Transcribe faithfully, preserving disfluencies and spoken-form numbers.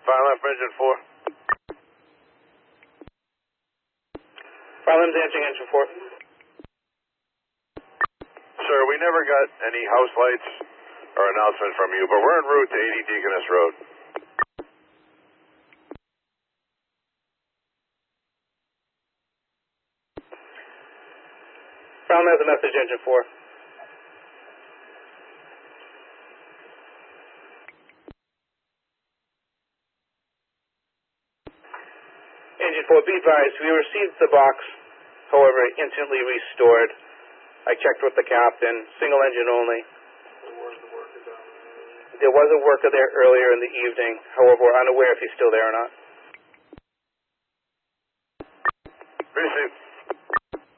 Fire left engine four. Fire left answering engine four. Sir, we never got any house lights or announcement from you, but we're en route to eighty Deaconess Road. Brown has a message, engine four. Engine four, be advised, we received the box, however, instantly restored. I checked with the captain, single engine only. There was a worker there earlier in the evening, however, we're unaware if he's still there or not. Received.